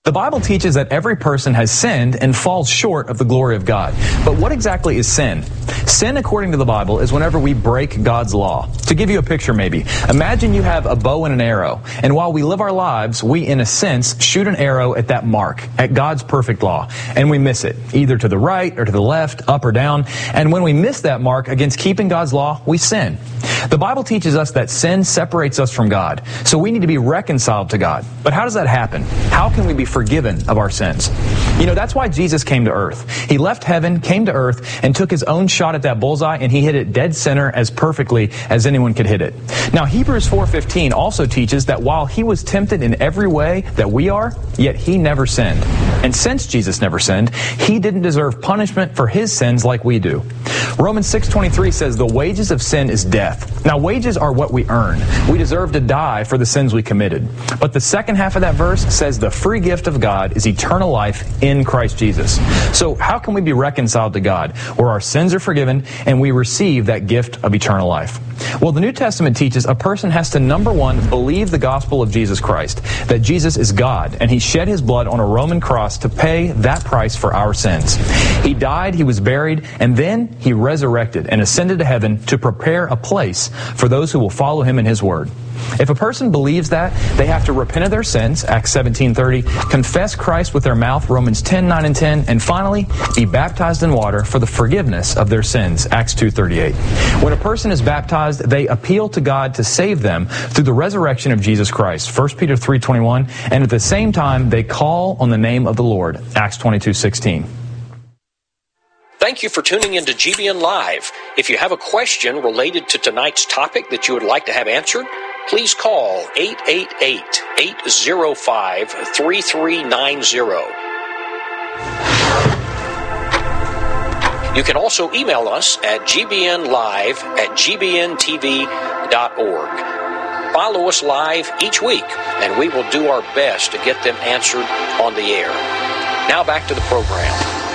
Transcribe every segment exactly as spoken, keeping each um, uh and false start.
The Bible teaches that every person has sinned and falls short of the glory of God. But what exactly is sin? Sin, according to the Bible, is whenever we break God's law. To give you a picture maybe, imagine you have a bow and an arrow, and while we live our lives, we, in a sense, shoot an arrow at that mark, at God's perfect law, and we miss it, either to the right or to the left, up or down, and when we miss that mark against keeping God's law, we sin. The Bible teaches us that sin separates us from God, so we need to be reconciled to God. But how does that happen? How can we be forgiven of our sins? You know, that's why Jesus came to earth. He left heaven, came to earth, and took his own shot at that bullseye, and he hit it dead center as perfectly as anyone could hit it. Now, Hebrews four fifteen also teaches that while he was tempted in every way that we are, yet he never sinned. And since Jesus never sinned, he didn't deserve punishment for his sins like we do. Romans six twenty-three says the wages of sin is death. Now, wages are what we earn. We deserve to die for the sins we committed. But the second half of that verse says the free gift of God is eternal life in Christ Jesus. So how can we be reconciled to God, where our sins are forgiven and we receive that gift of eternal life? Well, the New Testament teaches a person has to, number one, believe the gospel of Jesus Christ, that Jesus is God, and he shed his blood on a Roman cross to pay that price for our sins. He died, he was buried, and then he resurrected and ascended to heaven to prepare a place for those who will follow him in his word. If a person believes that, they have to repent of their sins, Acts seventeen thirty, confess Christ with their mouth, Romans ten nine and ten, and finally, be baptized in water for the forgiveness of their sins, Acts two thirty-eight. When a person is baptized, they appeal to God to save them through the resurrection of Jesus Christ, First Peter three twenty-one, and at the same time, they call on the name of the Lord, Acts twenty-two sixteen. Thank you for tuning in to G B N Live. If you have a question related to tonight's topic that you would like to have answered, please call eight eight eight, eight zero five, three three nine zero. You can also email us at g b n live at g b n t v dot org. Follow us live each week, and we will do our best to get them answered on the air. Now back to the program.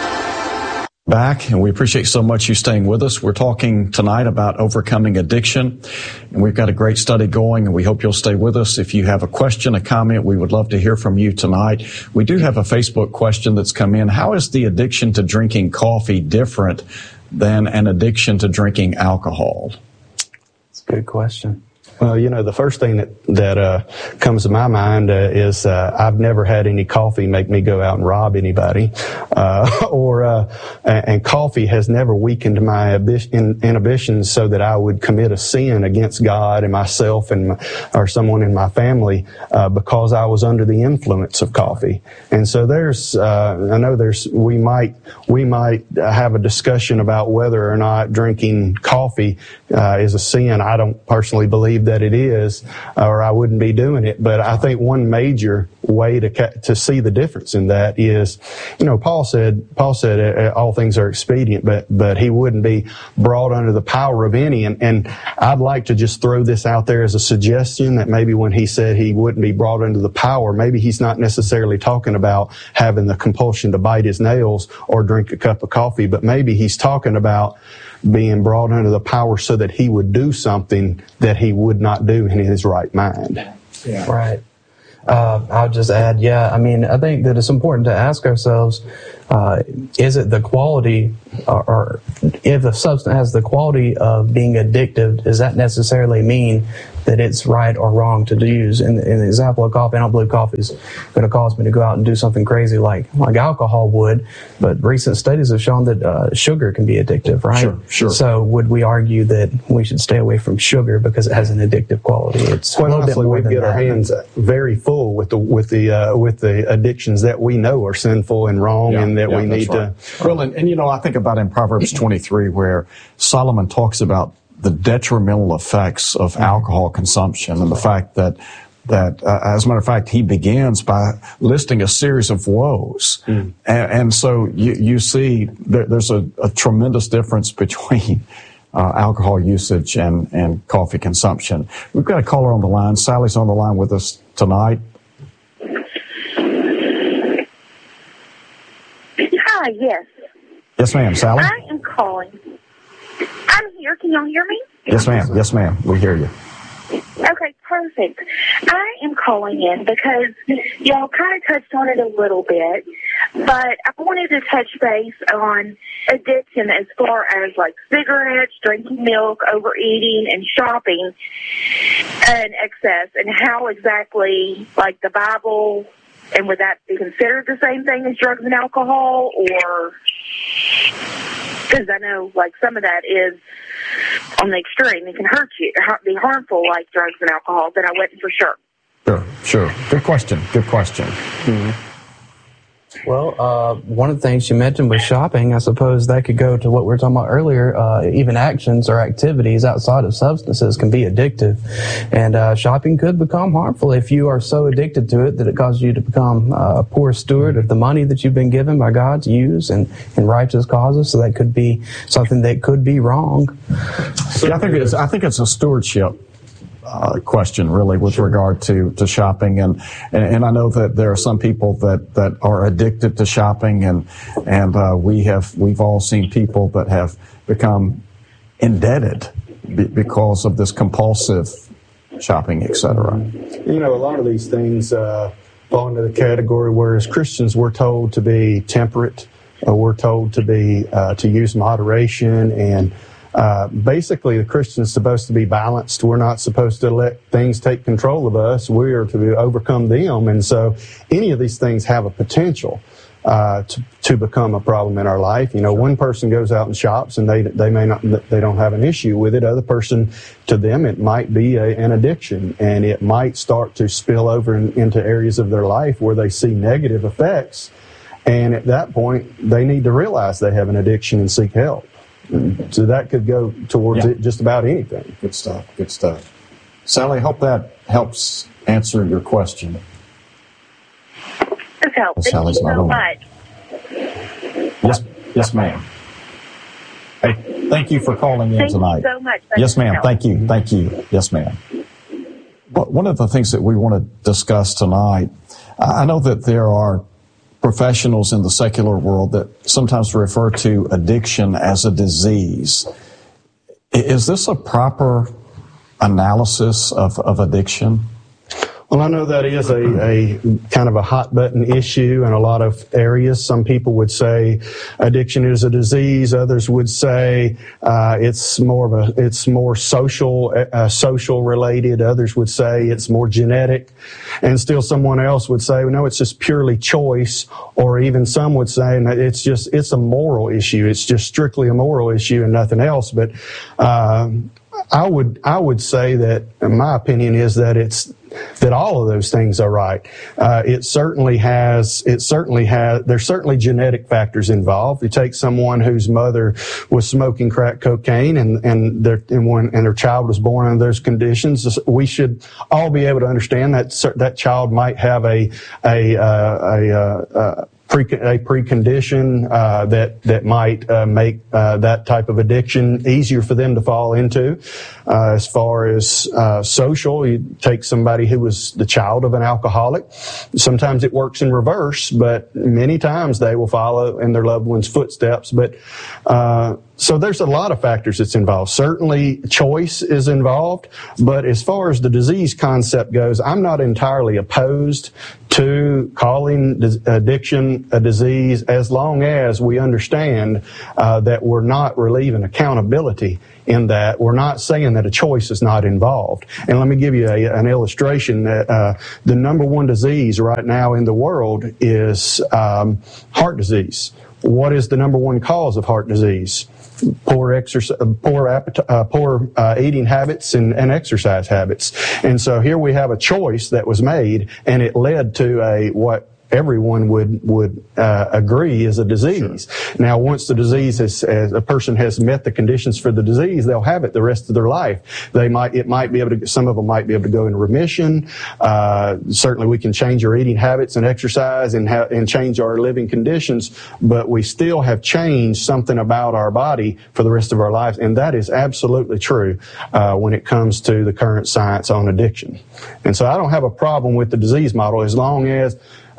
Back, and we appreciate so much you staying with us. We're talking tonight about overcoming addiction, and we've got a great study going, and we hope you'll stay with us. If you have a question, a comment, we would love to hear from you tonight. We do have a Facebook question that's come in. How is the addiction to drinking coffee different than an addiction to drinking alcohol? That's a good question. Well, you know, the first thing that, that uh, comes to my mind uh, is uh, I've never had any coffee make me go out and rob anybody. Uh, or uh, and coffee has never weakened my inhibitions so that I would commit a sin against God and myself and my, or someone in my family uh, because I was under the influence of coffee. And so there's, uh, I know there's, we might, we might have a discussion about whether or not drinking coffee uh, is a sin. I don't personally believe that it is, or I wouldn't be doing it. But I think one major way to to see the difference in that is, you know, Paul said, Paul said all things are expedient, but but he wouldn't be brought under the power of any. And, and I'd like to just throw this out there as a suggestion that maybe when he said he wouldn't be brought under the power, maybe he's not necessarily talking about having the compulsion to bite his nails or drink a cup of coffee, but maybe he's talking about being brought under the power so that he would do something that he would not do in his right mind. Yeah. Right. Uh, I'll just add, yeah, I mean, I think that it's important to ask ourselves, uh, is it the quality, or, or if a substance has the quality of being addictive, does that necessarily mean that it's right or wrong to use? In, in the example of coffee, I don't believe coffee is going to cause me to go out and do something crazy like, like alcohol would, but recent studies have shown that uh, sugar can be addictive, right? Sure, sure. So would we argue that we should stay away from sugar because it has an addictive quality? It's well, a little honestly, bit more we than get that. our hands very full with the with the uh, with the addictions that we know are sinful and wrong, Yeah, and that yeah, we need right. to. Well, and, and you know, I think about in Proverbs twenty-three where Solomon talks about the detrimental effects of alcohol consumption and the fact that that uh, as a matter of fact he begins by listing a series of woes, mm. and, and so you, you see there, there's a, a tremendous difference between uh, alcohol usage and and coffee consumption. We've got a caller on the line. Sally's on the line with us tonight. Hi, yes. Yes, ma'am. Sally? I am calling. I'm here. Can y'all hear me? Yes, ma'am. Yes, ma'am. We hear you. Okay, perfect. I am calling in because y'all kind of touched on it a little bit, but I wanted to touch base on addiction as far as like cigarettes, drinking milk, overeating, and shopping and excess, and how exactly like the Bible, and would that be considered the same thing as drugs and alcohol, or because I know like some of that is on the extreme, it can hurt you, be harmful like drugs and alcohol, but I wasn't for sure. Sure, sure. Good question. Good question. Mm-hmm. Well, uh, one of the things you mentioned was shopping. I suppose that could go to what we were talking about earlier. Uh, even actions or activities outside of substances can be addictive. And uh, shopping could become harmful if you are so addicted to it that it causes you to become uh, a poor steward of the money that you've been given by God to use in, in righteous causes. So that could be something that could be wrong. So yeah, I think it's, I think it's a stewardship Uh, question, really, with sure. regard to, to shopping, and, and and I know that there are some people that, that are addicted to shopping, and and uh, we have we've all seen people that have become indebted be, because of this compulsive shopping, et cetera. You know, a lot of these things uh, fall into the category where, as Christians, we're told to be temperate, uh, we're told to be uh, to use moderation, and Uh, basically, the Christian is supposed to be balanced. We're not supposed to let things take control of us. We are to overcome them. And so any of these things have a potential uh, to, to become a problem in our life. You know, one person goes out and shops and they they may not, they don't have an issue with it. Other person, to them, it might be a, an addiction, and it might start to spill over in, into areas of their life where they see negative effects. And at that point, they need to realize they have an addiction and seek help. So that could go towards yeah. it, just about anything. Good stuff. Good stuff. Sally, I hope that helps answer your question. This helps. Thank Sally's you so much. Yes, yes, ma'am. Hey, thank you for calling in thank tonight. Thank you so much. Thank yes, ma'am. You. Thank you. Thank you. Yes, ma'am. One of the things that we want to discuss tonight, I know that there are professionals in the secular world that sometimes refer to addiction as a disease. Is this a proper analysis of, of addiction? Well, I know that is a, a kind of a hot button issue in a lot of areas. Some people would say addiction is a disease. Others would say uh, it's more of a it's more social uh, social related. Others would say it's more genetic, and still someone else would say, well, no, it's just purely choice. Or even some would say it's just it's a moral issue. It's just strictly a moral issue and nothing else. But um, I would I would say that my opinion is that it's that all of those things are right. Uh, it certainly has, it certainly has, there's certainly genetic factors involved. You take someone whose mother was smoking crack cocaine and, and their, and when, and their child was born under those conditions, we should all be able to understand that that child might have a, a, uh, a, uh, uh, Pre, a precondition uh, that that might uh, make uh, that type of addiction easier for them to fall into. Uh, as far as uh, social, you take somebody who was the child of an alcoholic. Sometimes it works in reverse, but many times they will follow in their loved one's footsteps. But uh, so there's a lot of factors that's involved. Certainly choice is involved, but as far as the disease concept goes, I'm not entirely opposed to calling addiction a disease as long as we understand uh, that we're not relieving accountability in that. We're not saying that a choice is not involved. And let me give you a, an illustration that uh, the number one disease right now in the world is um, heart disease. What is the number one cause of heart disease? Poor exercise, poor appetite, uh, poor uh, eating habits and, and exercise habits. And so here we have a choice that was made, and it led to a what everyone would would uh, agree is a disease. Sure. Now, once the disease has, as a person has met the conditions for the disease, they'll have it the rest of their life. They might, it might be able to, some of them might be able to go into remission. Uh, certainly, we can change our eating habits and exercise and ha- and change our living conditions, but we still have changed something about our body for the rest of our lives, and that is absolutely true uh, when it comes to the current science on addiction. And so, I don't have a problem with the disease model as long as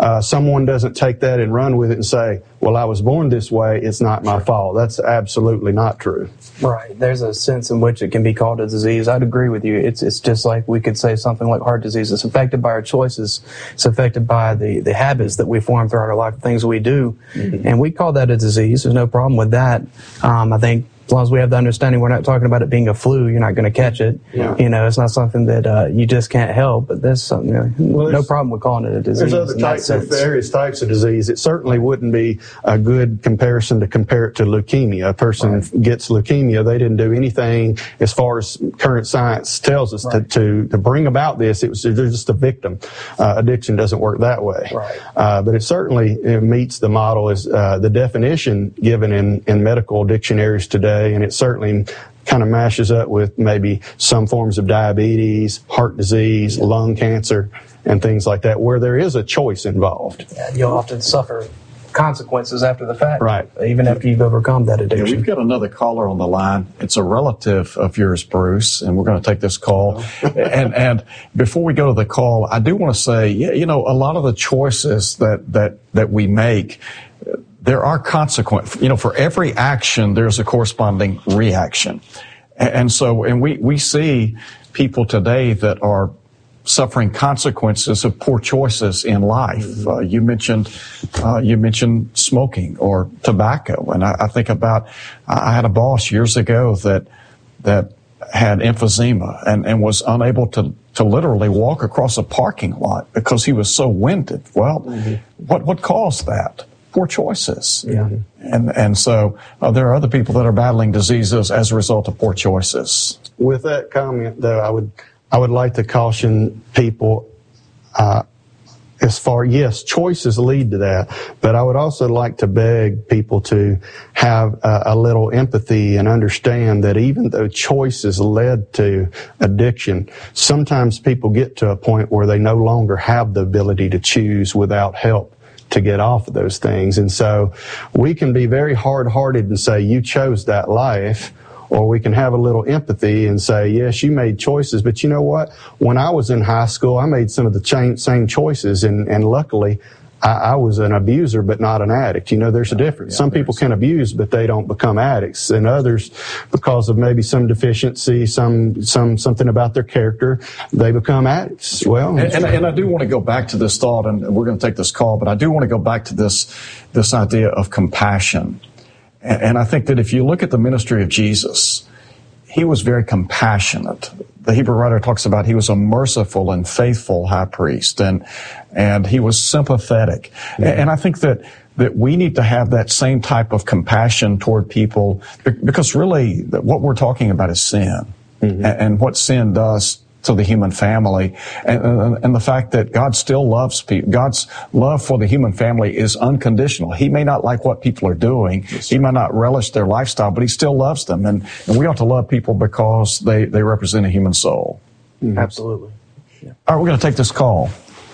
uh, someone doesn't take that and run with it and say, well, I was born this way, it's not my fault. That's absolutely not true. Right. There's a sense in which it can be called a disease. I'd agree with you. It's it's just like we could say something like heart disease. It's affected by our choices. It's affected by the, the habits that we form throughout our life, things we do. Mm-hmm. And we call that a disease. There's no problem with that. Um, I think as long as we have the understanding we're not talking about it being a flu, you're not going to catch it. Yeah. You know, it's not something that uh, you just can't help, but there's something, you know, well, no problem with calling it a disease. There's other types of various types of disease. It certainly wouldn't be a good comparison to compare it to leukemia. A person right. gets leukemia, they didn't do anything as far as current science tells us right. to, to, to bring about this. It was they're just a victim. Uh, addiction doesn't work that way. Right. Uh, but it certainly it meets the model as uh, the definition given in, in medical dictionaries today. And it certainly kind of mashes up with maybe some forms of diabetes, heart disease, lung cancer, and things like that, where there is a choice involved. Yeah, you'll often suffer consequences after the fact, right? Even after you've overcome that addiction. Yeah, we've got another caller on the line. It's a relative of yours, Bruce, and we're going to take this call. and and before we go to the call, I do want to say, yeah, you know, a lot of the choices that that that we make, there are consequences. You know, for every action, there's a corresponding reaction. And so, and we, we see people today that are suffering consequences of poor choices in life. Mm-hmm. Uh, you mentioned, uh, you mentioned smoking or tobacco. And I, I think about, I had a boss years ago that, that had emphysema and, and was unable to, to literally walk across a parking lot because he was so winded. Well, mm-hmm. what, what caused that? Poor choices. Yeah. And, and so uh, there are other people that are battling diseases as a result of poor choices. With that comment, though, I would, I would like to caution people, uh, as far, yes, choices lead to that, but I would also like to beg people to have a, a little empathy and understand that even though choices led to addiction, sometimes people get to a point where they no longer have the ability to choose without help to get off of those things. And so we can be very hard-hearted and say, you chose that life, or we can have a little empathy and say, yes, you made choices, but you know what? When I was in high school, I made some of the same choices, and, and luckily, I, I was an abuser, but not an addict. You know, there's a difference. Yeah, some people can abuse, but they don't become addicts. And others, because of maybe some deficiency, some, some, something about their character, they become addicts. Well, and, and, and I do want to go back to this thought, and we're going to take this call, but I do want to go back to this, this idea of compassion. And, and I think that if you look at the ministry of Jesus, he was very compassionate. The Hebrew writer talks about he was a merciful and faithful high priest, and and he was sympathetic. Yeah. And I think that that we need to have that same type of compassion toward people, because really what we're talking about is sin, mm-hmm. and, and what sin does to the human family, and, and, and the fact that God still loves people. God's love for the human family is unconditional. He may not like what people are doing. Yes, he might not relish their lifestyle, but he still loves them. And, and we ought to love people because they, they represent a human soul. Mm-hmm. Absolutely. Yeah. All right, we're going to take this call.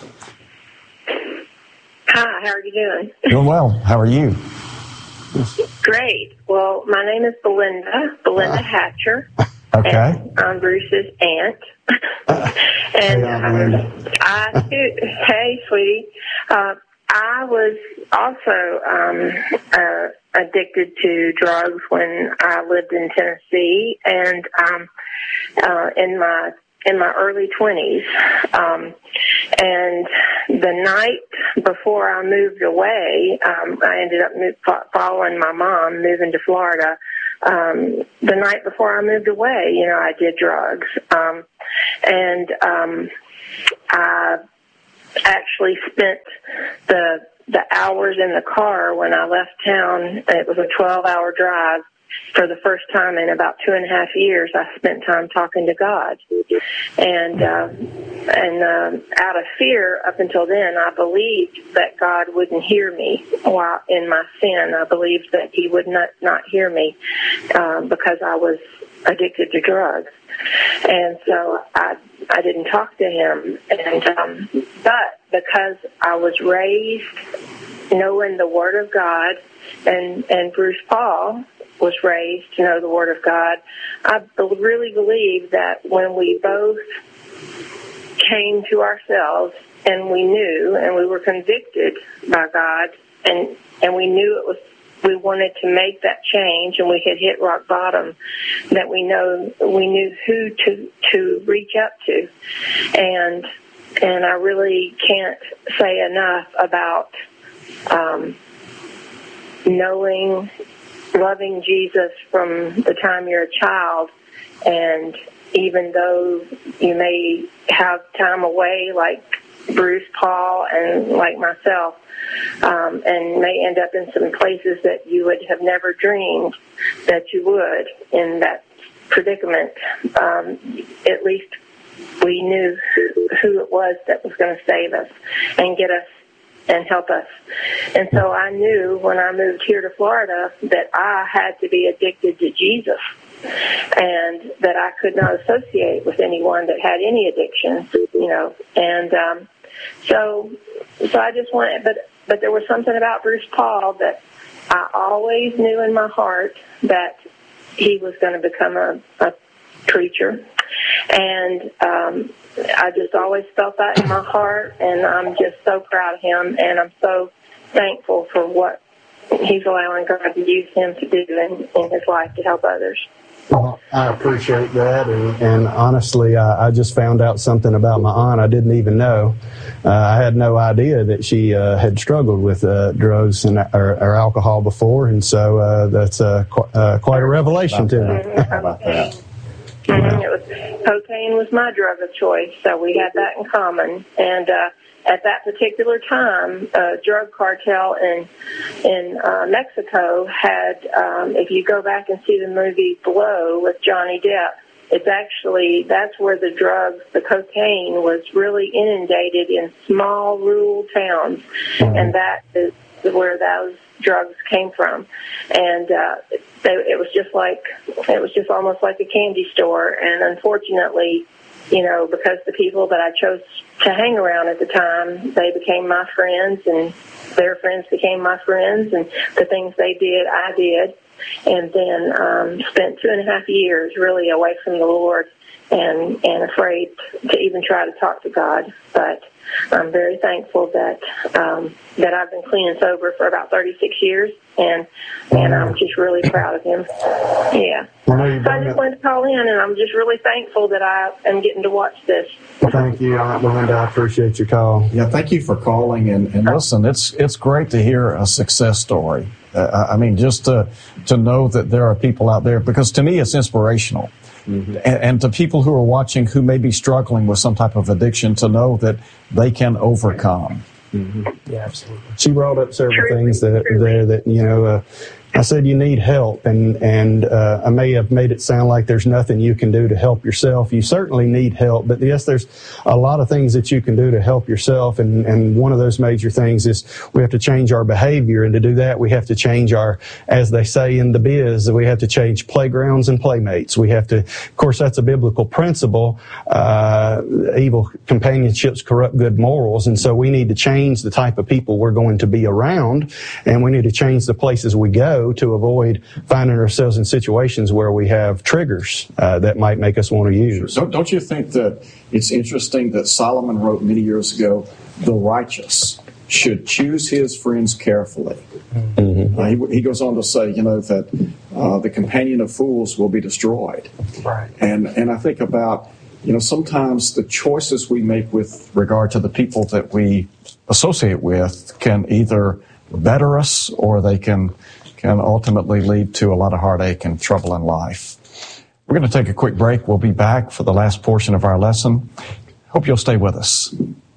Hi, how are you doing? Doing well. How are you? Great. Well, my name is Belinda, Belinda uh, Hatcher. Okay. And I'm Bruce's aunt. and um, I, hey, sweetie, uh, I was also um, uh, addicted to drugs when I lived in Tennessee, and um, uh, in my in my early twenties. Um, and the night before I moved away, um, I ended up move, following my mom, moving to Florida. Um, the night before I moved away, you know, I did drugs. Um, and, um, I actually spent the, the hours in the car when I left town. It was a twelve hour drive. For the first time in about two and a half years, I spent time talking to God. And, uh, and, um, out of fear up until then, I believed that God wouldn't hear me while in my sin. I believed that he would not, not hear me, um, because I was addicted to drugs. And so I, I didn't talk to him. And, um, but because I was raised knowing the Word of God, and, and Bruce Paul was raised to know the Word of God, I really believe that when we both came to ourselves and we knew, and we were convicted by God, and and we knew it was, we wanted to make that change, and we had hit rock bottom, that we know we knew who to to reach up to, and and I really can't say enough about um, knowing, loving Jesus from the time you're a child, and even though you may have time away, like Bruce, Paul, and like myself, um, and may end up in some places that you would have never dreamed that you would in that predicament, um, at least we knew who it was that was going to save us and get us and help us. And so I knew when I moved here to Florida that I had to be addicted to Jesus, and that I could not associate with anyone that had any addiction, you know. And um, so, so I just wanted, but but there was something about Bruce Paul that I always knew in my heart that he was going to become a, a preacher, and um, I just always felt that in my heart, and I'm just so proud of him, and I'm so thankful for what he's allowing God to use him to do in, in his life to help others. Well, I appreciate that, and, and honestly, I, I just found out something about my aunt I didn't even know. Uh, I had no idea that she uh, had struggled with uh, drugs and or, or alcohol before, and so uh, that's uh, qu- uh, quite a revelation to me. How about that? Mm-hmm. It was, cocaine was my drug of choice, so we had that in common. And uh, at that particular time, a drug cartel in in uh, Mexico had, um, if you go back and see the movie Blow with Johnny Depp, it's actually, that's where the drugs, the cocaine, was really inundated in small rural towns, mm-hmm. and that is where those drugs came from. And uh, they, it was just like, it was just almost like a candy store. And unfortunately, you know, because the people that I chose to hang around at the time, they became my friends, and their friends became my friends, and the things they did, I did. And then um, spent two and a half years really away from the Lord, and, and afraid to even try to talk to God. But I'm very thankful that um, that I've been clean and sober for about thirty-six years, and and I'm just really proud of him. Yeah. So I just wanted to call in, and I'm just really thankful that I am getting to watch this. Thank you, Aunt Melinda. I appreciate your call. Yeah, thank you for calling. And, and listen, it's it's great to hear a success story. Uh, I mean, just to to know that there are people out there, because to me it's inspirational. Mm-hmm. And, and to people who are watching who may be struggling with some type of addiction, to know that they can overcome. Mm-hmm. Yeah, absolutely. She brought up several Truly. things that there that, you know, uh, I said you need help, and and uh, I may have made it sound like there's nothing you can do to help yourself. You certainly need help, but yes, there's a lot of things that you can do to help yourself, and, and one of those major things is we have to change our behavior, and to do that, we have to change our, as they say in the biz, we have to change playgrounds and playmates. We have to, of course, that's a biblical principle. Uh, evil companionships corrupt good morals, and so we need to change the type of people we're going to be around, and we need to change the places we go to avoid finding ourselves in situations where we have triggers uh, that might make us want to use. Don't, don't you think that it's interesting that Solomon wrote many years ago, the righteous should choose his friends carefully? Mm-hmm. Uh, he, he goes on to say, you know, that uh, the companion of fools will be destroyed. Right. And, and I think about, you know, sometimes the choices we make with regard to the people that we associate with can either better us, or they can can ultimately lead to a lot of heartache and trouble in life. We're going to take a quick break. We'll be back for the last portion of our lesson. Hope you'll stay with us.